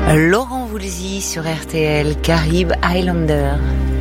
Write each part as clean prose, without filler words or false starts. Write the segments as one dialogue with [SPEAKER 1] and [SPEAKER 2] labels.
[SPEAKER 1] Laurent Voulzy sur RTL, Caribe Highlander.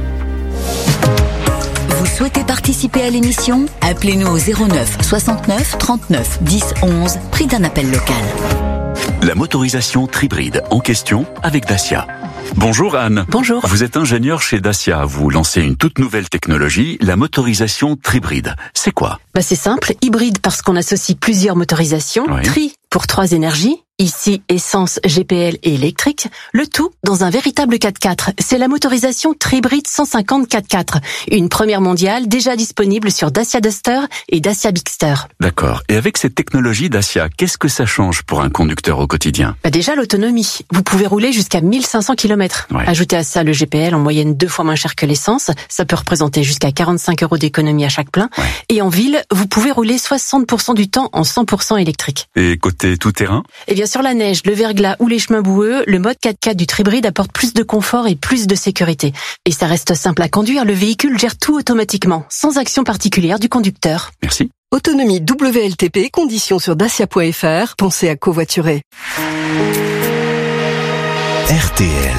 [SPEAKER 2] Vous souhaitez participer à l'émission ? Appelez-nous au 09 69 39 10 11, prix d'un appel local.
[SPEAKER 3] La motorisation Tribride en question avec Dacia. Bonjour Anne.
[SPEAKER 1] Bonjour.
[SPEAKER 3] Vous êtes ingénieur chez Dacia. Vous lancez une toute nouvelle technologie, la motorisation Tribride. C'est quoi ?
[SPEAKER 4] C'est simple, hybride parce qu'on associe plusieurs motorisations,
[SPEAKER 3] Oui.
[SPEAKER 4] Tri pour 3 énergies, ici essence, GPL et électrique, le tout dans un véritable 4x4. C'est la motorisation Tribride 150 4x4, une première mondiale déjà disponible sur Dacia Duster et Dacia Bigster.
[SPEAKER 3] D'accord. Et avec cette technologie Dacia, qu'est-ce que ça change pour un conducteur au quotidien ?
[SPEAKER 4] Déjà l'autonomie, vous pouvez rouler jusqu'à 1500 km.
[SPEAKER 3] Ouais.
[SPEAKER 4] Ajoutez à ça le GPL en moyenne 2 fois moins cher que l'essence, ça peut représenter jusqu'à 45 € d'économie à chaque plein.
[SPEAKER 3] Ouais.
[SPEAKER 4] Et en ville, vous pouvez rouler 60% du temps en 100% électrique.
[SPEAKER 3] Et côté tout-terrain ?
[SPEAKER 4] Et bien sur la neige, le verglas ou les chemins boueux, le mode 4x4 du Tribride apporte plus de confort et plus de sécurité. Et ça reste simple à conduire, le véhicule gère tout automatiquement, sans action particulière du conducteur.
[SPEAKER 3] Merci.
[SPEAKER 5] Autonomie WLTP, conditions sur dacia.fr. Pensez à covoiturer.
[SPEAKER 6] RTL.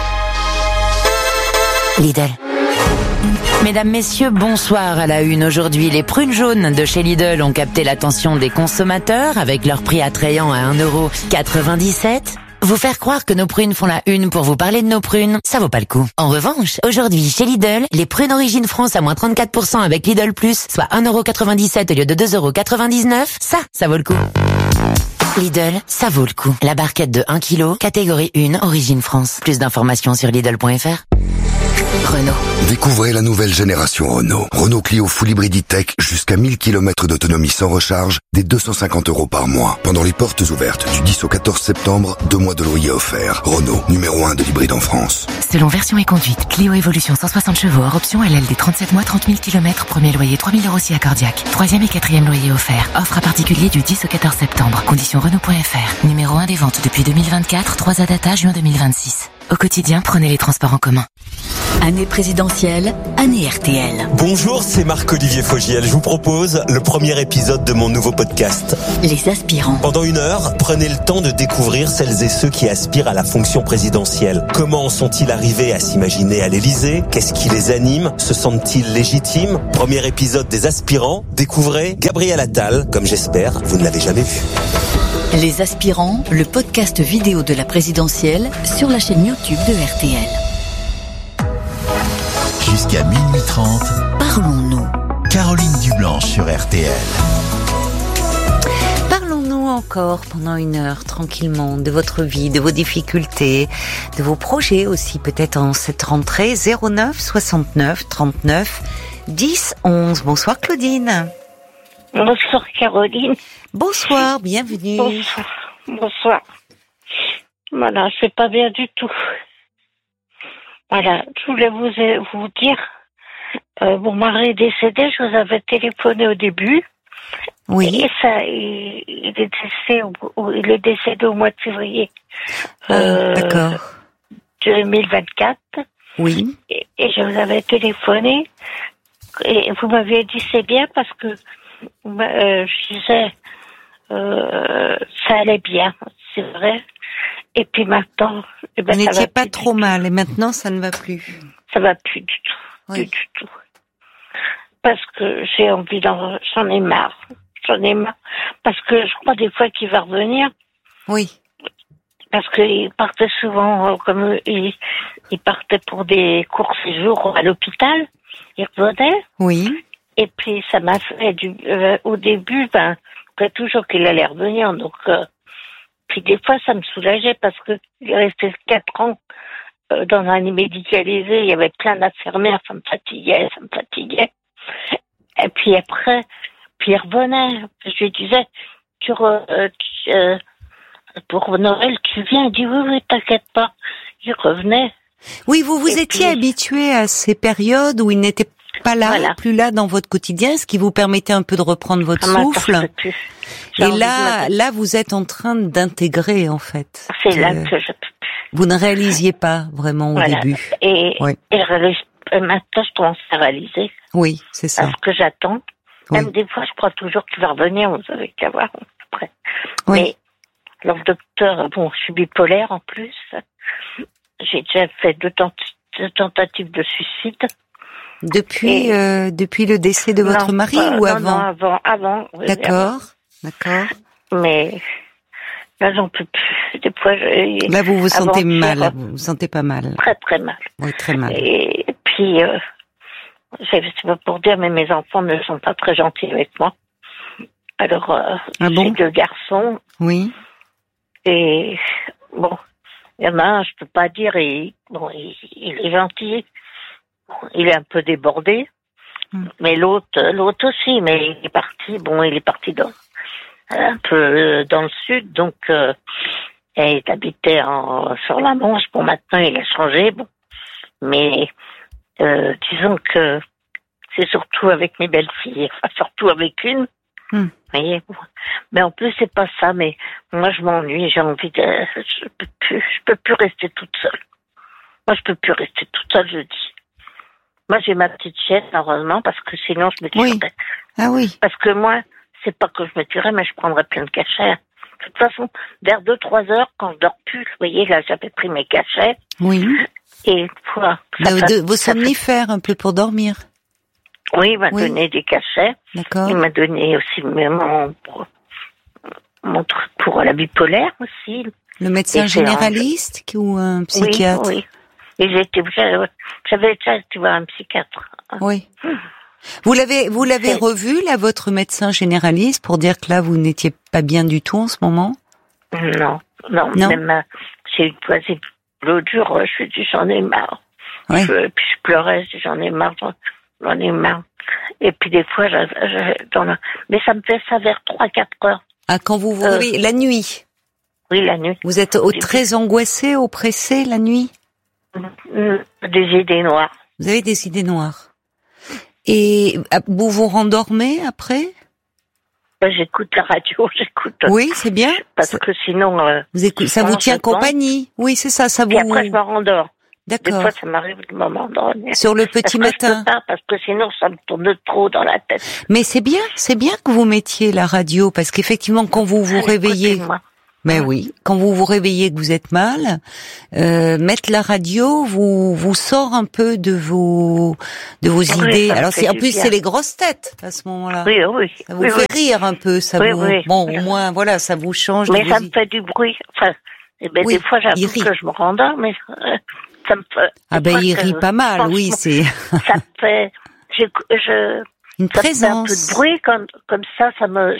[SPEAKER 7] Lidl. Mesdames, messieurs, bonsoir à la une. Aujourd'hui, les prunes jaunes de chez Lidl ont capté l'attention des consommateurs avec leur prix attrayant à 1,97 €. Vous faire croire que nos prunes font la une pour vous parler de nos prunes, ça vaut pas le coup. En revanche, aujourd'hui, chez Lidl, les prunes Origine France à moins 34% avec Lidl Plus, soit 1,97 € au lieu de 2,99 €, ça vaut le coup. Lidl, ça vaut le coup. La barquette de 1 kg, catégorie 1, Origine France. Plus d'informations sur Lidl.fr. Renault.
[SPEAKER 6] Découvrez la nouvelle génération Renault. Renault Clio Full Hybrid E-Tech jusqu'à 1000 km d'autonomie sans recharge, dès 250 € par mois. Pendant les portes ouvertes du 10 au 14 septembre, 2 mois de loyer offerts. Renault, numéro 1 de l'hybride en France.
[SPEAKER 8] Selon version et conduite, Clio Evolution 160 chevaux hors option LLD 37 mois, 30 000 km, premier loyer 3 000 € si accordiaque. 3e et 4e loyer offert. Offre à particulier du 10 au 14 septembre. Conditions Renault.fr. Numéro 1 des ventes depuis 2024, 3 à data, juin 2026. Au quotidien, prenez les transports en commun.
[SPEAKER 2] Année présidentielle, année RTL.
[SPEAKER 9] Bonjour, c'est Marc-Olivier Fogiel. Je vous propose le premier épisode de mon nouveau podcast.
[SPEAKER 2] Les aspirants.
[SPEAKER 9] Pendant 1 heure, prenez le temps de découvrir celles et ceux qui aspirent à la fonction présidentielle. Comment en sont-ils arrivés à s'imaginer à l'Élysée ? Qu'est-ce qui les anime ? Se sentent-ils légitimes ? Premier épisode des aspirants, découvrez Gabriel Attal, comme j'espère, vous ne l'avez jamais vu.
[SPEAKER 2] Les aspirants, le podcast vidéo de la présidentielle sur la chaîne YouTube de RTL.
[SPEAKER 6] Jusqu'à minuit 30,
[SPEAKER 2] Parlons-nous.
[SPEAKER 6] Caroline Dublanche sur RTL.
[SPEAKER 1] Parlons-nous encore pendant 1 heure, tranquillement, de votre vie, de vos difficultés, de vos projets aussi, peut-être en cette rentrée. 09 69 39 10 11. Bonsoir Claudine.
[SPEAKER 10] Bonsoir Caroline.
[SPEAKER 1] Bonsoir, bienvenue.
[SPEAKER 10] Bonsoir. Voilà, je vais pas bien du tout. Voilà, je voulais vous dire, mon mari est décédé, je vous avais téléphoné au début.
[SPEAKER 1] Oui.
[SPEAKER 10] Et ça, il est décédé au mois de février.
[SPEAKER 1] D'accord.
[SPEAKER 10] 2024.
[SPEAKER 1] Oui.
[SPEAKER 10] Et je vous avais téléphoné. Et vous m'aviez dit c'est bien parce que je disais ça allait bien, c'est vrai. Et puis maintenant,
[SPEAKER 1] Vous n'étiez pas trop mal et maintenant ça ne va plus.
[SPEAKER 10] Ça va plus du tout,
[SPEAKER 1] Oui.
[SPEAKER 10] du tout. Parce que j'ai envie j'en ai marre. Parce que je crois des fois qu'il va revenir.
[SPEAKER 1] Oui.
[SPEAKER 10] Parce qu'il partait souvent, comme il partait pour des courts séjours à l'hôpital. Il revenait.
[SPEAKER 1] Oui.
[SPEAKER 10] Et puis ça m'a fait au début, après toujours qu'il allait revenir. Donc, puis des fois ça me soulageait parce que il est resté 4 ans dans un lit médicalisé. Il y avait plein d'infirmières, ça me fatiguait. Et puis après, il revenait. Je lui disais, pour Noël, tu viens? Il dit oui, t'inquiète pas. Il revenait.
[SPEAKER 1] Oui, vous étiez habitué à ces périodes où il n'était pas là,
[SPEAKER 10] Voilà.
[SPEAKER 1] plus là dans votre quotidien, ce qui vous permettait un peu de reprendre votre souffle. Et là, vous êtes en train d'intégrer, en fait.
[SPEAKER 10] C'est là que je peux plus.
[SPEAKER 1] Vous ne réalisiez pas vraiment au début.
[SPEAKER 10] Et
[SPEAKER 1] Oui.
[SPEAKER 10] maintenant, je commence à réaliser.
[SPEAKER 1] Oui, c'est ça.
[SPEAKER 10] Parce que j'attends.
[SPEAKER 1] Oui.
[SPEAKER 10] Même des fois, je crois toujours qu'il va revenir. Vous savez qu'à voir après.
[SPEAKER 1] Oui.
[SPEAKER 10] Mais Alors, docteur, bon, je suis bipolaire en plus. J'ai déjà fait deux tentatives de suicide.
[SPEAKER 1] Depuis le décès de votre mari ou avant?
[SPEAKER 10] Non, avant. Oui,
[SPEAKER 1] d'accord.
[SPEAKER 10] Mais là, j'en peux plus. Des fois,
[SPEAKER 1] là, vous vous sentez mal. Vous vous sentez pas mal.
[SPEAKER 10] Très, très mal.
[SPEAKER 1] Oui, très mal.
[SPEAKER 10] Et puis, c'est pas pour dire, mais mes enfants ne sont pas très gentils avec moi. Alors, j'ai 2 garçons.
[SPEAKER 1] Oui.
[SPEAKER 10] Et bon, il y en a un, je peux pas dire, il est gentil. Il est un peu débordé. Mais l'autre aussi, mais il est parti. Bon, il est parti un peu dans le sud, donc il habitait sur la Manche. Bon, maintenant il a changé. Bon, mais disons que c'est surtout avec mes belles-filles, enfin, surtout avec une. Vous voyez, mais en plus c'est pas ça. Mais moi je m'ennuie, j'ai envie de, je peux plus rester toute seule. Moi je peux plus rester toute seule, je dis. Moi j'ai ma petite chienne heureusement parce que sinon je me tuerais.
[SPEAKER 1] Oui. Ah oui.
[SPEAKER 10] Parce que moi c'est pas que je me tuerais, mais je prendrais plein de cachets. De toute façon, vers 2-3 heures quand je dors plus, vous voyez là j'avais pris mes cachets.
[SPEAKER 1] Oui.
[SPEAKER 10] Et voilà.
[SPEAKER 1] Vos somnifères un peu pour dormir.
[SPEAKER 10] Oui, il m'a donné des cachets.
[SPEAKER 1] D'accord.
[SPEAKER 10] Il m'a donné aussi mon truc pour la bipolaire aussi.
[SPEAKER 1] Le médecin généraliste ou un psychiatre?
[SPEAKER 10] Oui. Et j'avais déjà été voir un psychiatre.
[SPEAKER 1] Oui. Vous l'avez revu là, votre médecin généraliste, pour dire que là vous n'étiez pas bien du tout en ce moment?
[SPEAKER 10] Non. Même j'ai eu une poignée l'autre jour. Je me dis j'en ai marre.
[SPEAKER 1] Oui.
[SPEAKER 10] Puis je pleurais, j'en ai marre. J'en ai marre. Et puis des fois, mais ça me fait ça vers 3-4 heures.
[SPEAKER 1] Ah, quand vous vous réveillez, la nuit?
[SPEAKER 10] Oui, la nuit.
[SPEAKER 1] Vous êtes très angoissé, oppressé la nuit?
[SPEAKER 10] Des idées noires.
[SPEAKER 1] Vous avez des idées noires. Et vous vous rendormez après?
[SPEAKER 10] J'écoute la radio,
[SPEAKER 1] Oui, c'est bien.
[SPEAKER 10] Parce que sinon...
[SPEAKER 1] ça vous tient compagnie? Oui, c'est ça, ça vous...
[SPEAKER 10] Et après, je me rendors.
[SPEAKER 1] D'accord.
[SPEAKER 10] Des fois, ça m'arrive de m'endormir.
[SPEAKER 1] Sur le petit matin.
[SPEAKER 10] Je peux pas, parce que sinon, ça me tourne trop dans la tête.
[SPEAKER 1] Mais c'est bien que vous mettiez la radio, parce qu'effectivement, quand vous vous réveillez... Mais oui, quand vous vous réveillez que vous êtes mal, mettre la radio vous sort un peu de vos idées. Alors en plus c'est les grosses têtes à ce moment-là.
[SPEAKER 10] Oui.
[SPEAKER 1] Ça vous fait rire un peu, ça vous. Bon, au moins voilà, ça vous change.
[SPEAKER 10] Mais ça me fait du bruit. Enfin, des fois j'avoue que je me rendors, mais ça me fait.
[SPEAKER 1] Ah ben il rit pas mal, oui, c'est.
[SPEAKER 10] Ça me fait.
[SPEAKER 1] Une présence.
[SPEAKER 10] Ça me fait un peu de bruit comme ça me.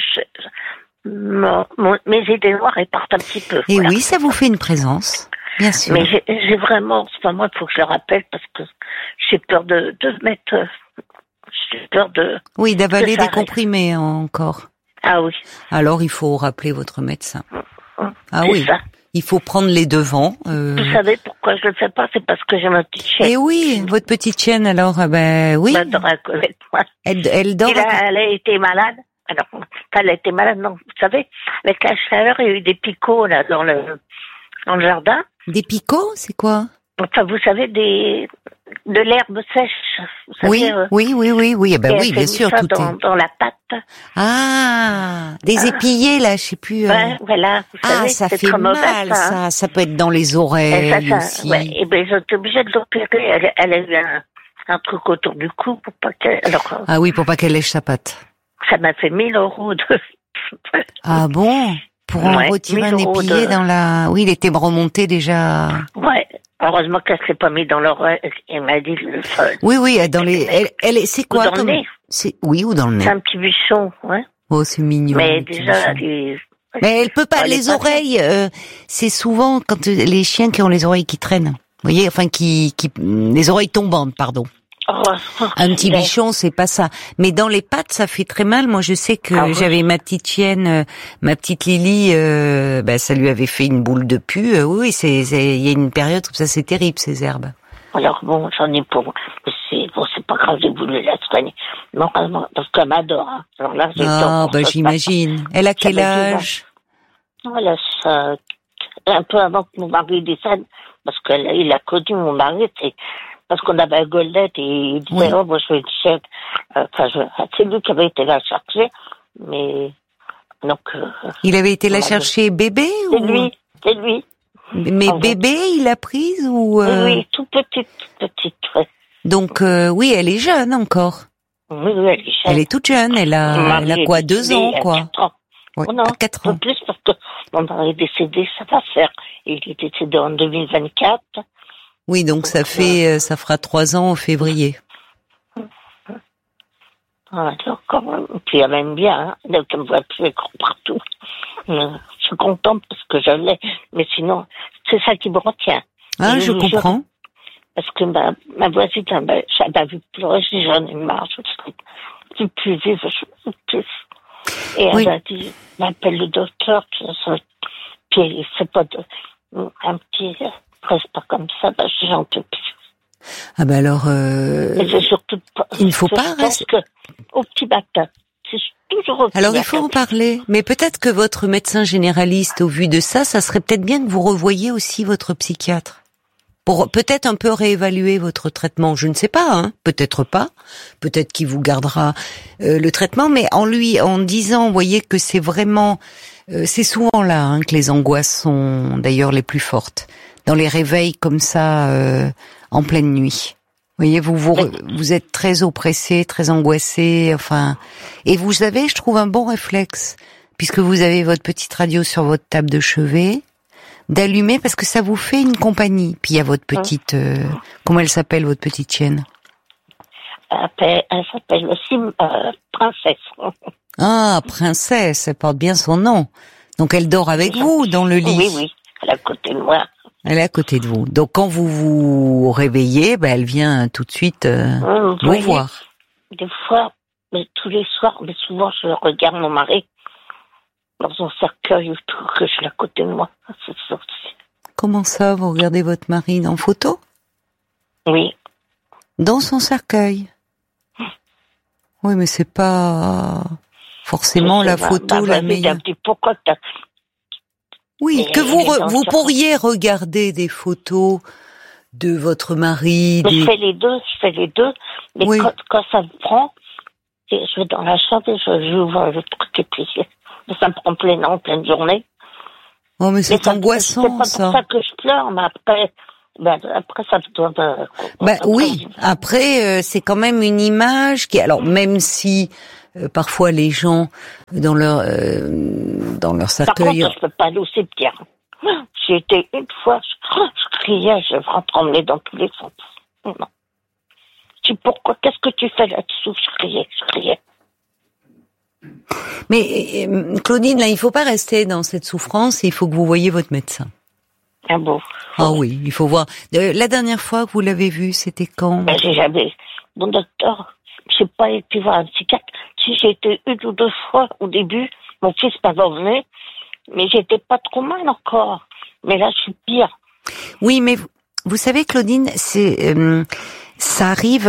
[SPEAKER 10] Mes idées noires partent un petit peu.
[SPEAKER 1] Et oui, ça vous fait une présence, bien sûr.
[SPEAKER 10] Mais j'ai vraiment, c'est pas moi, il faut que je le rappelle parce que j'ai peur de mettre, j'ai peur de.
[SPEAKER 1] Oui, d'avaler des comprimés encore.
[SPEAKER 10] Ah oui.
[SPEAKER 1] Alors il faut rappeler votre médecin. Ah
[SPEAKER 10] c'est
[SPEAKER 1] oui.
[SPEAKER 10] Ça.
[SPEAKER 1] Il faut prendre les devants.
[SPEAKER 10] Vous savez pourquoi je le fais pas? C'est parce que j'ai ma petite chienne.
[SPEAKER 1] Et oui, votre petite chienne, alors, oui.
[SPEAKER 10] Elle dort avec moi.
[SPEAKER 1] Elle dort.
[SPEAKER 10] Elle a été malade. Alors, elle a été malade, non. Vous savez, avec la chaleur, il y a eu des picots, là, dans le jardin.
[SPEAKER 1] Des picots? C'est quoi?
[SPEAKER 10] Enfin, vous savez, de l'herbe sèche. Vous savez,
[SPEAKER 1] oui. Eh ben oui, bien sûr,
[SPEAKER 10] ça
[SPEAKER 1] tout
[SPEAKER 10] dans la pâte.
[SPEAKER 1] Ah, des épillés, là, je sais plus.
[SPEAKER 10] Ouais, voilà. Vous savez,
[SPEAKER 1] ça
[SPEAKER 10] c'est
[SPEAKER 1] fait
[SPEAKER 10] très mauvais,
[SPEAKER 1] mal, ça. Ça peut être dans les oreilles aussi.
[SPEAKER 10] Ouais. Et ben, ils ont été obligés de l'opérer. Elle a eu un truc autour du cou pour pas qu'elle.
[SPEAKER 1] Ah oui, pour pas qu'elle lèche sa patte.
[SPEAKER 10] Ça m'a fait 1 000 € de.
[SPEAKER 1] Ah bon? Pour en retirer un épillé dans la. Oui, il était remonté déjà.
[SPEAKER 10] Ouais. Heureusement qu'elle s'est pas mis dans l'oreille. Elle m'a dit le sol.
[SPEAKER 1] Oui, dans les. C'est quoi?
[SPEAKER 10] Ou dans le nez.
[SPEAKER 1] Oui, ou dans le nez.
[SPEAKER 10] C'est un petit bichon, ouais.
[SPEAKER 1] Oh, c'est mignon.
[SPEAKER 10] Mais déjà,
[SPEAKER 1] mais elle peut pas. Les oreilles, c'est souvent quand les chiens qui ont les oreilles qui traînent. Vous voyez, enfin les oreilles tombantes, pardon. Un petit bichon, c'est pas ça. Mais dans les pattes, ça fait très mal. Moi, je sais que j'avais ma petite chienne, ma petite Lily, ça lui avait fait une boule de pu. Oui, il y a une période où ça, c'est terrible, ces herbes.
[SPEAKER 10] Alors bon, j'en ai pour moi. C'est pas grave, j'ai voulu la soigner. Normalement, parce qu'elle m'adore. Hein. Alors là,
[SPEAKER 1] j'imagine. Elle a quel âge?
[SPEAKER 10] Elle a un peu avant que mon mari décède, parce qu'il a connu mon mari, parce qu'on avait un goldet et il disait, moi je veux une chienne. C'est lui qui avait été la chercher, mais Donc.
[SPEAKER 1] Il avait été la chercher bébé ou?
[SPEAKER 10] C'est lui.
[SPEAKER 1] Mais bébé, il l'a prise ou?
[SPEAKER 10] Oui, tout petite, ouais.
[SPEAKER 1] Donc oui, elle est jeune encore.
[SPEAKER 10] Oui, elle est jeune.
[SPEAKER 1] Elle est toute jeune. Elle a quoi, 2 ans, quoi.
[SPEAKER 10] 4 ans.
[SPEAKER 1] Ouais,
[SPEAKER 10] non,
[SPEAKER 1] 4 ans.
[SPEAKER 10] Un peu plus parce que mon mari est décédé, ça va faire. Il est décédé en 2024.
[SPEAKER 1] Oui, donc ça fera 3 ans en février.
[SPEAKER 10] Alors, quand même. Puis elle m'aime bien, hein. Elle me voit plus écran partout. Je suis contente parce que je l'ai. Mais sinon, c'est ça qui me retient.
[SPEAKER 1] Ah, je comprends.
[SPEAKER 10] Parce que ma voisine, j'avais vu pleurer, je dis, j'en ai marre, je ne plus vivre, je ne peux plus. Et elle a dit, m'appelle le docteur, puis il fait pas un petit, reste pas comme ça, je dis, j'en peux plus.
[SPEAKER 1] Ah ben alors,
[SPEAKER 10] mais c'est surtout
[SPEAKER 1] il ne faut pas rester.
[SPEAKER 10] Parce que, au petit matin, c'est toujours au petit
[SPEAKER 1] alors
[SPEAKER 10] matin.
[SPEAKER 1] il faut en parler, mais peut-être que votre médecin généraliste, au vu de ça serait peut-être bien que vous revoyiez aussi votre psychiatre. Pour peut-être un peu réévaluer votre traitement, je ne sais pas, hein, peut-être pas, peut-être qu'il vous gardera le traitement, mais en disant, vous voyez que c'est vraiment, c'est souvent là hein, que les angoisses sont d'ailleurs les plus fortes, dans les réveils comme ça en pleine nuit. Vous voyez, vous êtes très oppressé, très angoissé, enfin, et vous avez, je trouve, un bon réflexe, puisque vous avez votre petite radio sur votre table de chevet. D'allumer parce que ça vous fait une compagnie. Puis il y a votre petite... comment elle s'appelle, votre petite chienne?
[SPEAKER 10] Elle s'appelle aussi Princesse.
[SPEAKER 1] Ah, Princesse, elle porte bien son nom. Donc elle dort avec vous dans le lit.
[SPEAKER 10] Oui, elle est à côté de moi.
[SPEAKER 1] Elle est à côté de vous. Donc quand vous vous réveillez, elle vient tout de suite vous voir.
[SPEAKER 10] Des fois, mais tous les soirs, mais souvent je regarde mon mari dans son cercueil ou tout, que je l'ai à côté de moi. C'est sorti.
[SPEAKER 1] Comment ça, vous regardez votre mari en photo?
[SPEAKER 10] Oui.
[SPEAKER 1] Dans son cercueil? Oui, mais c'est pas forcément la photo la meilleure.
[SPEAKER 10] Pourquoi t'as...
[SPEAKER 1] Oui, que vous pourriez regarder des photos de votre mari.
[SPEAKER 10] Mais je fais les deux, mais
[SPEAKER 1] oui.
[SPEAKER 10] quand ça me prend, je vais dans la chambre et j'ouvre le truc et puis ça me prend pleine journée.
[SPEAKER 1] Oh, mais c'est angoissant, ça.
[SPEAKER 10] C'est pas pour ça que je pleure, mais après ça doit...
[SPEAKER 1] oui, après, c'est quand même une image qui... Alors, même si, parfois, les gens, dans leur cercueil...
[SPEAKER 10] Par contre, je peux pas aller au cimetière. J'ai été une fois, je criais, je tremblais dans tous les sens. Non. Je dis, pourquoi, qu'est-ce que tu fais là-dessous? Je criais.
[SPEAKER 1] Mais Claudine, là, il faut pas rester dans cette souffrance. Il faut que vous voyiez votre médecin.
[SPEAKER 10] Ah bon?
[SPEAKER 1] Ah oui, il faut voir. La dernière fois que vous l'avez vu, c'était quand?
[SPEAKER 10] J'ai jamais. Mon docteur, j'ai pas été voir un psychiatre. Si j'ai été 1 ou 2 fois au début, mon fils m'avait emmené, mais j'étais pas trop mal encore. Mais là, je suis pire.
[SPEAKER 1] Oui, mais vous savez, Claudine, ça arrive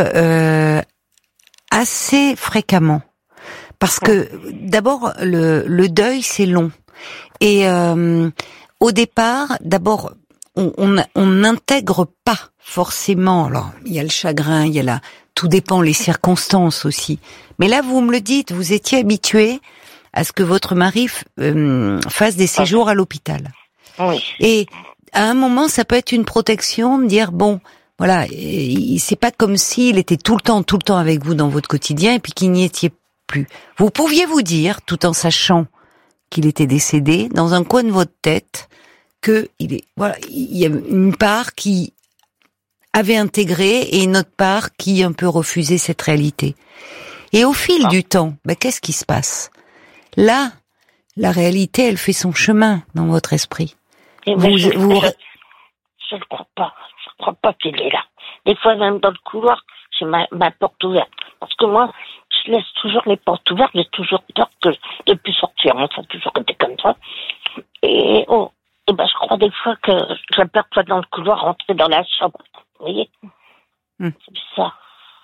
[SPEAKER 1] assez fréquemment. Parce que d'abord le deuil c'est long et au départ d'abord on n'intègre pas forcément. Alors il y a le chagrin, il y a tout dépend les circonstances aussi. Mais là vous me le dites, vous étiez habitué à ce que votre mari fasse des séjours à l'hôpital.
[SPEAKER 10] Oui.
[SPEAKER 1] Et à un moment ça peut être une protection de dire bon. Voilà, c'est pas comme s'il était tout le temps avec vous dans votre quotidien et puis qu'il n'y étiez plus. Vous pouviez vous dire, tout en sachant qu'il était décédé, dans un coin de votre tête, que il y a une part qui avait intégré et une autre part qui un peu refusait cette réalité. Et au fil du temps, qu'est-ce qui se passe? Là, la réalité, elle fait son chemin dans votre esprit.
[SPEAKER 10] Je ne crois pas. Je ne crois pas qu'il est là. Des fois, même dans le couloir, j'ai ma porte ouverte. Parce que moi, je laisse toujours les portes ouvertes. J'ai toujours peur de plus sortir. Ça a toujours été comme ça. Et je crois des fois que j'aperçois dans le couloir rentrer dans la chambre. Vous voyez? C'est bizarre.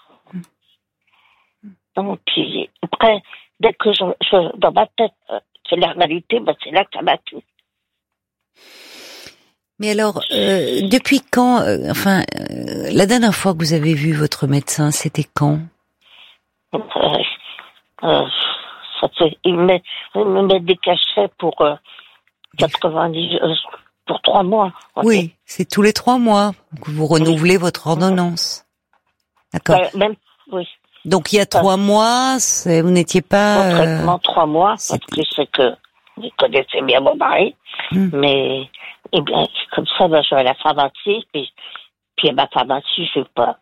[SPEAKER 10] Donc, puis après, dès que dans ma tête, c'est la réalité, c'est là que ça m'a tué.
[SPEAKER 1] Mais alors, depuis quand, la dernière fois que vous avez vu votre médecin, c'était quand?
[SPEAKER 10] Ils me mettent des cachets pour 90, pour 3 mois.
[SPEAKER 1] Oui, c'est tous les 3 mois que vous renouvelez votre ordonnance. D'accord.
[SPEAKER 10] Oui.
[SPEAKER 1] Donc il y a 3 mois, vous n'étiez pas...
[SPEAKER 10] Mon traitement 3 mois, parce que c'est que vous connaissez bien mon mari, mais comme ça, je vais à la pharmacie, puis à ma pharmacie, je vais pas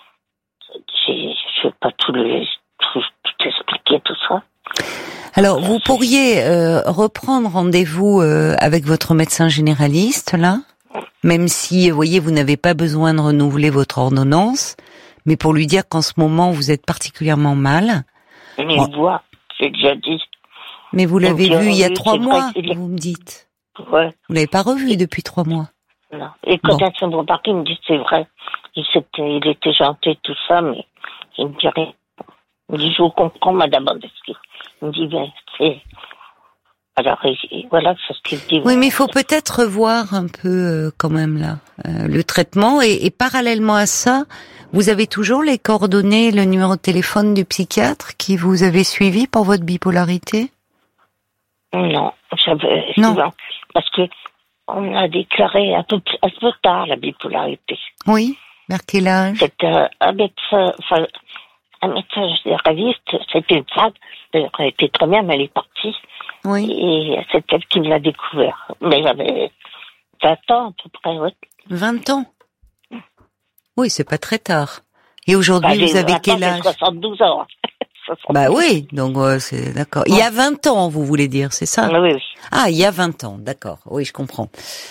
[SPEAKER 10] tout expliquer, tout ça.
[SPEAKER 1] Alors, vous pourriez reprendre rendez-vous avec votre médecin généraliste, là, même si, vous voyez, vous n'avez pas besoin de renouveler votre ordonnance, mais pour lui dire qu'en ce moment, vous êtes particulièrement mal.
[SPEAKER 10] Mais il voit, j'ai déjà dit.
[SPEAKER 1] Mais vous l'avez vu il y a 3 mois, vous me dites.
[SPEAKER 10] Ouais.
[SPEAKER 1] Vous l'avez pas revu depuis 3 mois.
[SPEAKER 10] Non. Et quand mon papa, il me dit, c'est vrai, il était gentil, tout ça, mais il me dit rien. Il me dit, je vous comprends, madame Andesky. Il me dit, bien, c'est... Alors, voilà, c'est ce qu'il dit.
[SPEAKER 1] Oui, mais il faut peut-être voir un peu, quand même, là, le traitement. Et parallèlement à ça, vous avez toujours les coordonnées, le numéro de téléphone du psychiatre qui vous avait suivi pour votre bipolarité?
[SPEAKER 10] Non,
[SPEAKER 1] non.
[SPEAKER 10] Parce que on a déclaré un peu tard la bipolarité.
[SPEAKER 1] Oui, vers quel âge?
[SPEAKER 10] C'était un médecin généraliste, c'était une femme, elle était très bien, mais elle est partie.
[SPEAKER 1] Oui.
[SPEAKER 10] Et c'est elle qui me l'a découvert. Mais j'avais 20 ans à peu près, oui.
[SPEAKER 1] 20 ans? Oui, c'est pas très tard. Et aujourd'hui, vous avez quel âge?
[SPEAKER 10] 72 ans.
[SPEAKER 1] Bah oui, donc c'est d'accord. Il y a 20 ans, vous voulez dire, c'est ça?
[SPEAKER 10] Oui, oui.
[SPEAKER 1] Ah, il y a 20 ans, d'accord. Oui, je comprends.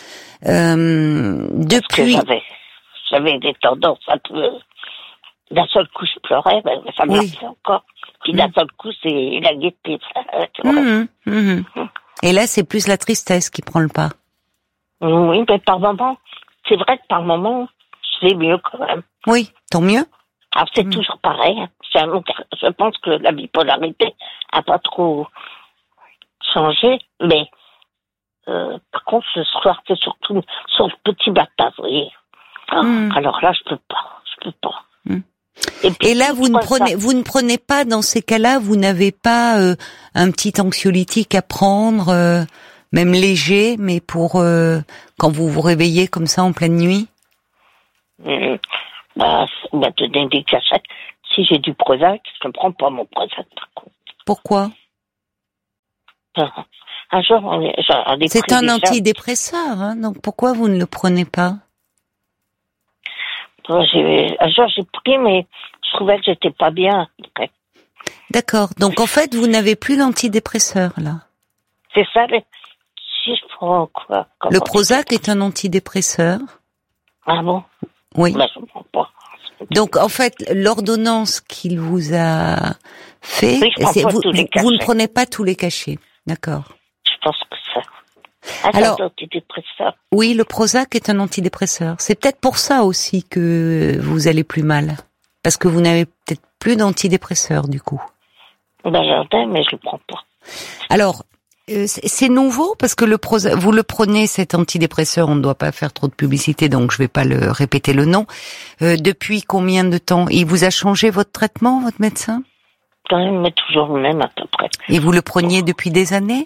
[SPEAKER 1] Depuis...
[SPEAKER 10] J'avais des tendances un peu... D'un seul coup, je pleurais, ben, ça me fait encore. Puis d'un seul coup, c'est la gaieté.
[SPEAKER 1] Et là, c'est plus la tristesse qui prend le pas.
[SPEAKER 10] Oui, mais par moment, c'est vrai que par moment, je vais mieux quand même.
[SPEAKER 1] Oui, tant mieux.
[SPEAKER 10] Alors c'est toujours pareil. Je pense que la bipolarité a pas trop changé, mais par contre, ce soir, c'est surtout sur le petit matin, vous voyez. Alors là, je peux pas.
[SPEAKER 1] Et là, vous ne prenez pas, dans ces cas-là, vous n'avez pas un petit anxiolytique à prendre, même léger, mais pour quand vous vous réveillez comme ça en pleine nuit?
[SPEAKER 10] On m'a donné des cachettes. Si j'ai du Prozac, je ne prends pas mon Prozac par contre.
[SPEAKER 1] Pourquoi?
[SPEAKER 10] Un jour,
[SPEAKER 1] c'est un antidépresseur, hein, donc pourquoi vous ne le prenez pas?
[SPEAKER 10] Un jour, j'ai pris, mais je trouvais que j'étais pas bien. Après.
[SPEAKER 1] D'accord. Donc, en fait, vous n'avez plus l'antidépresseur, là.
[SPEAKER 10] C'est ça, mais si je prends quoi?
[SPEAKER 1] Le Prozac est un antidépresseur.
[SPEAKER 10] Ah bon?
[SPEAKER 1] Oui.
[SPEAKER 10] Ben, je ne prends pas.
[SPEAKER 1] Donc, en fait, l'ordonnance qu'il vous a fait, vous ne prenez pas tous les cachets. D'accord.
[SPEAKER 10] Je pense que ça. Alors, c'est un antidépresseur.
[SPEAKER 1] Oui, le Prozac est un antidépresseur. C'est peut-être pour ça aussi que vous allez plus mal. Parce que vous n'avez peut-être plus d'antidépresseur, du coup.
[SPEAKER 10] Ben, j'en ai, mais je le prends pas.
[SPEAKER 1] Alors, c'est nouveau parce que le Prozac, vous le prenez, cet antidépresseur, on ne doit pas faire trop de publicité, donc je vais pas le répéter le nom. Depuis combien de temps? Il vous a changé votre traitement, votre médecin?
[SPEAKER 10] Quand même, mais toujours le même à peu près.
[SPEAKER 1] Et vous le preniez depuis des années?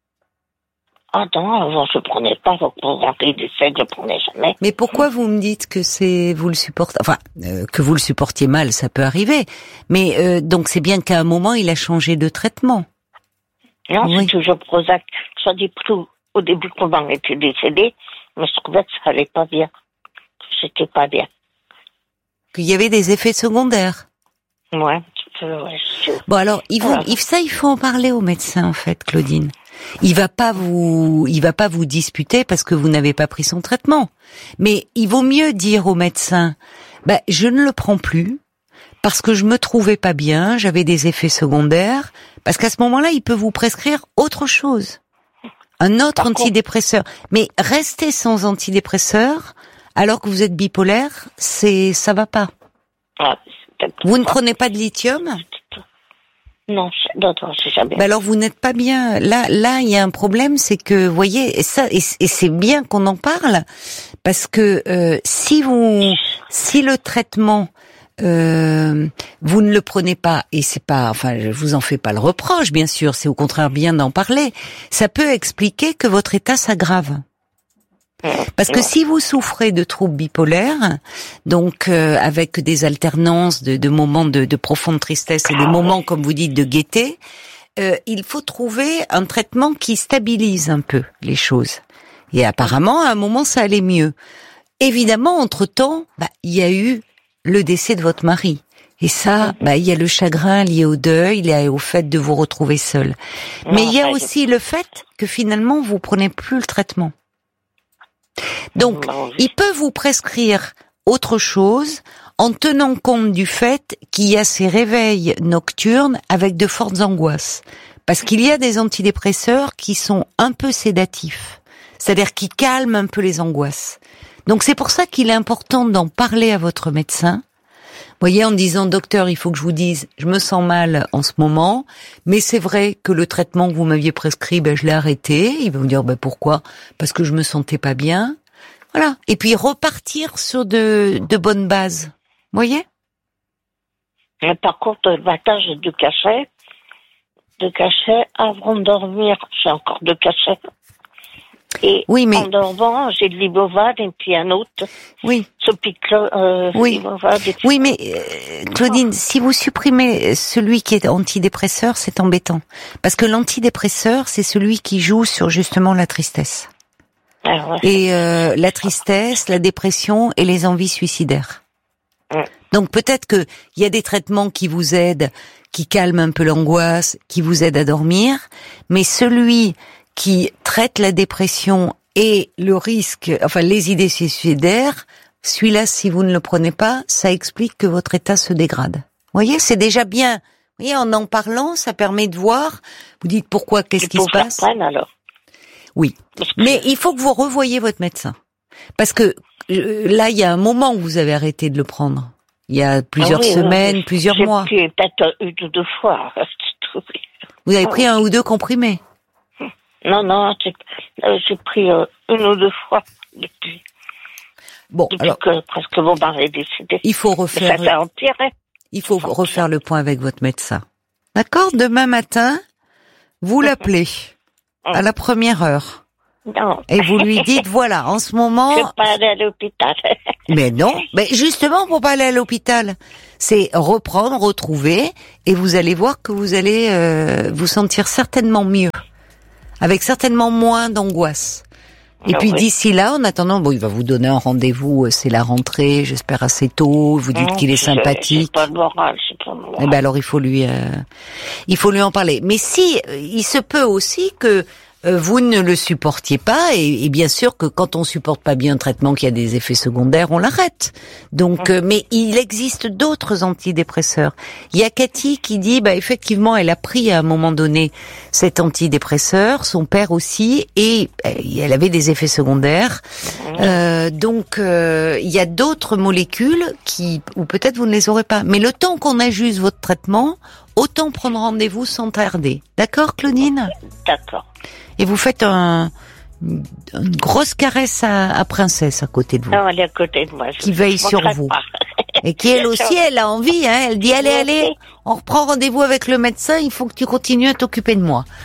[SPEAKER 10] Ah non, avant je prenais pas, pour rentrer des secs, je prenais jamais.
[SPEAKER 1] Mais pourquoi vous me dites que vous le supportez, enfin, que vous le supportiez mal, ça peut arriver. Mais, donc c'est bien qu'à un moment, il a changé de traitement.
[SPEAKER 10] Non, c'est toujours Prozac. Ça dit plus au début qu'on en était décédé, mais je trouvais que ça allait pas bien. C'était pas bien.
[SPEAKER 1] Qu'il y avait des effets secondaires.
[SPEAKER 10] Ouais.
[SPEAKER 1] Bon alors, il faut en parler au médecin en fait, Claudine. Il va pas vous disputer parce que vous n'avez pas pris son traitement. Mais il vaut mieux dire au médecin, je ne le prends plus parce que je me trouvais pas bien, j'avais des effets secondaires, parce qu'à ce moment-là, il peut vous prescrire autre chose. Un autre antidépresseur. Mais rester sans antidépresseur alors que vous êtes bipolaire, ça va pas. Vous ne prenez pas de lithium?
[SPEAKER 10] Non, c'est jamais.
[SPEAKER 1] Alors vous n'êtes pas bien. Là, il y a un problème, c'est que, vous voyez, et c'est bien qu'on en parle, parce que si le traitement vous ne le prenez pas, et c'est pas, enfin, je vous en fais pas le reproche, bien sûr, c'est au contraire bien d'en parler. Ça peut expliquer que votre état s'aggrave. Parce que si vous souffrez de troubles bipolaires, donc avec des alternances de moments de profonde tristesse et des moments, comme vous dites, de gaieté, il faut trouver un traitement qui stabilise un peu les choses. Et apparemment, à un moment, ça allait mieux. Évidemment, entre-temps, il y a eu le décès de votre mari. Et ça, il y a le chagrin lié au deuil, lié au fait de vous retrouver seul. Mais il y a aussi le fait que finalement, vous prenez plus le traitement. Donc, il peut vous prescrire autre chose en tenant compte du fait qu'il y a ces réveils nocturnes avec de fortes angoisses. Parce qu'il y a des antidépresseurs qui sont un peu sédatifs, c'est-à-dire qui calment un peu les angoisses. Donc c'est pour ça qu'il est important d'en parler à votre médecin. Vous voyez, en disant, docteur, il faut que je vous dise, je me sens mal en ce moment, mais c'est vrai que le traitement que vous m'aviez prescrit, je l'ai arrêté. Il va vous dire, pourquoi? Parce que je me sentais pas bien. Voilà. Et puis repartir sur de bonnes bases. Vous voyez?
[SPEAKER 10] Mais par contre, le matin, j'ai deux cachets. Deux cachets avant de dormir. J'ai encore deux cachets. Et
[SPEAKER 1] oui, mais...
[SPEAKER 10] en dormant, j'ai de l'Ibovade et puis un autre.
[SPEAKER 1] Oui.
[SPEAKER 10] Oui.
[SPEAKER 1] Oui, mais Claudine, si vous supprimez celui qui est antidépresseur, c'est embêtant. Parce que l'antidépresseur, c'est celui qui joue sur justement la tristesse.
[SPEAKER 10] Ah ouais.
[SPEAKER 1] Et la tristesse, la dépression et les envies suicidaires. Donc peut-être que il y a des traitements qui vous aident, qui calment un peu l'angoisse, qui vous aident à dormir, mais celui qui traite la dépression et le risque, enfin les idées suicidaires, celui-là, si vous ne le prenez pas, ça explique que votre état se dégrade. Vous voyez, c'est déjà bien. Vous voyez, en parlant, ça permet de voir. Vous dites pourquoi, qu'est-ce qui se passe?
[SPEAKER 10] Alors.
[SPEAKER 1] Oui, mais il faut que vous revoyiez votre médecin. Parce que là, il y a un moment où vous avez arrêté de le prendre. Il y a plusieurs semaines, plusieurs mois.
[SPEAKER 10] J'ai pris peut-être une ou deux fois.
[SPEAKER 1] Vous avez pris un ou deux comprimés?
[SPEAKER 10] Non, j'ai pris une ou deux fois depuis.
[SPEAKER 1] Bon,
[SPEAKER 10] depuis
[SPEAKER 1] alors,
[SPEAKER 10] que presque mon mari est décédé.
[SPEAKER 1] Il faut refaire.
[SPEAKER 10] Ça empiré.
[SPEAKER 1] Il faut refaire le point avec votre médecin. D'accord? Demain matin, vous l'appelez à la première heure.
[SPEAKER 10] Non.
[SPEAKER 1] Et vous lui dites, voilà, en ce moment...
[SPEAKER 10] Je vais pas aller à l'hôpital.
[SPEAKER 1] Mais non, mais justement pour pas aller à l'hôpital, c'est reprendre, retrouver, et vous allez voir que vous allez vous sentir certainement mieux, avec certainement moins d'angoisse. Et puis d'ici là, en attendant, il va vous donner un rendez-vous, c'est la rentrée, j'espère assez tôt, vous dites qu'il est sympathique.
[SPEAKER 10] C'est pas le moral, c'est pas le moral.
[SPEAKER 1] Eh ben alors il faut lui en parler. Mais si, il se peut aussi que vous ne le supportiez pas, et bien sûr que quand on supporte pas bien un traitement qui a des effets secondaires, on l'arrête. Donc, mais il existe d'autres antidépresseurs. Il y a Cathy qui dit, effectivement, elle a pris à un moment donné cet antidépresseur, son père aussi, et elle avait des effets secondaires. Donc, il y a d'autres molécules ou peut-être vous ne les aurez pas. Mais le temps qu'on ajuste votre traitement, autant prendre rendez-vous sans tarder. D'accord, Claudine?
[SPEAKER 10] D'accord.
[SPEAKER 1] Et vous faites une grosse caresse à Princesse à côté de vous.
[SPEAKER 10] Non, elle est à côté de moi.
[SPEAKER 1] Qui veille sur vous. Et qui, elle aussi, elle a envie, hein. Elle dit, allez, on reprend rendez-vous avec le médecin, il faut que tu continues à t'occuper de moi.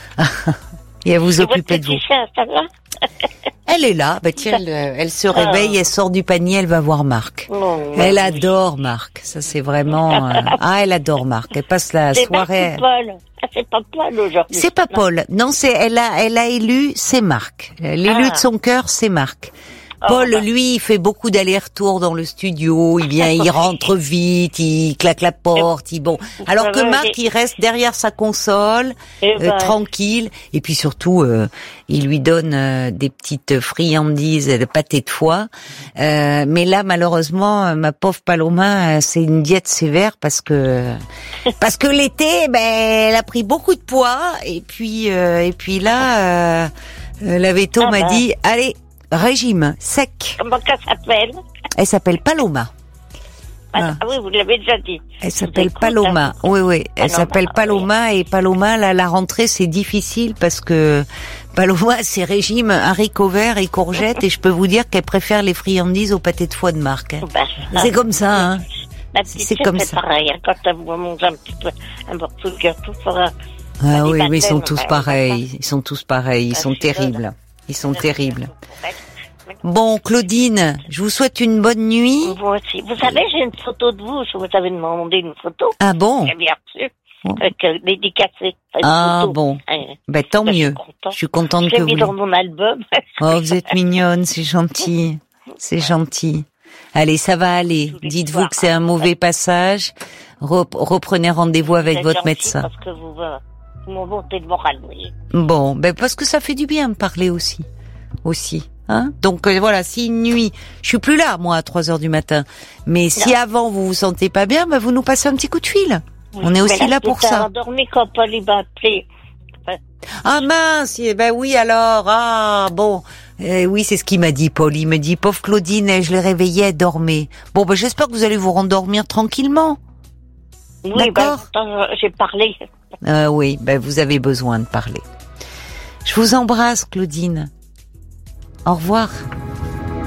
[SPEAKER 1] Et à vous occuper de vous.
[SPEAKER 10] Ça va?
[SPEAKER 1] Elle est là, tiens, elle se réveille, elle sort du panier, elle va voir Marc. Elle adore Marc, ça c'est vraiment... elle adore Marc, elle passe la soirée...
[SPEAKER 10] C'est pas Paul aujourd'hui.
[SPEAKER 1] C'est pas Paul, non, elle a élu, c'est Marc. L'élu de son cœur, c'est Marc. Paul, lui, il fait beaucoup d'allers-retours dans le studio, il rentre vite, il claque la porte, Alors que Marc, il reste derrière sa console, tranquille, et puis surtout, il lui donne des petites friandises, de pâté de foie. Mais là, malheureusement, ma pauvre Paloma, c'est une diète sévère parce que l'été, elle a pris beaucoup de poids, et puis là, la véto m'a dit, allez, régime sec.
[SPEAKER 10] Comment ça s'appelle?
[SPEAKER 1] Elle s'appelle Paloma.
[SPEAKER 10] Ah oui, vous l'avez déjà dit.
[SPEAKER 1] Elle s'appelle Paloma. Oui. Elle s'appelle Paloma, et Paloma, la rentrée, c'est difficile parce que Paloma, c'est régime haricots verts et courgettes, et je peux vous dire qu'elle préfère les friandises au pâté de foie de Marc. C'est comme ça, hein.
[SPEAKER 10] La petite
[SPEAKER 1] C'est
[SPEAKER 10] fille,
[SPEAKER 1] comme
[SPEAKER 10] c'est
[SPEAKER 1] ça.
[SPEAKER 10] pareil. Quand elle voit manger un petit peu, un morceau de gâteau,
[SPEAKER 1] Ah oui, mais ils sont tous pareils. Ils sont tous pareils. Ils sont terribles. Ils sont terribles. Bon, Claudine, je vous souhaite une bonne nuit.
[SPEAKER 10] Vous aussi. Vous savez, j'ai une photo de vous. Je vous avais demandé une photo.
[SPEAKER 1] Ah bon?
[SPEAKER 10] J'ai bien reçu. Dédicacée.
[SPEAKER 1] Ah bon. Ben tant mieux. Je suis contente que
[SPEAKER 10] vous. Je l'ai mis
[SPEAKER 1] vous.
[SPEAKER 10] dans mon album.
[SPEAKER 1] Oh, vous êtes mignonne, c'est gentil. C'est gentil. Allez, ça va aller. Dites-vous que c'est un mauvais passage. Reprenez rendez-vous avec votre médecin.
[SPEAKER 10] Parce que vous m'en montez le moral, vous voyez.
[SPEAKER 1] Bon, ben parce que ça fait du bien de parler aussi. Hein? Donc voilà, si une nuit, je suis plus là moi à 3h du matin. Mais si avant vous vous sentez pas bien, ben vous nous passez un petit coup de fil. Oui, on est aussi là pour ça.
[SPEAKER 10] Endormi quand Paul m'a appelé.
[SPEAKER 1] Ah mince, ben oui alors. Ah bon, oui c'est ce qu'il m'a dit Paul. Il me dit pauvre Claudine, je l'ai réveillée, elle dormait. Bon ben j'espère que vous allez vous rendormir tranquillement.
[SPEAKER 10] Oui,
[SPEAKER 1] d'accord.
[SPEAKER 10] J'ai parlé.
[SPEAKER 1] Oui, ben vous avez besoin de parler. Je vous embrasse Claudine. Au revoir.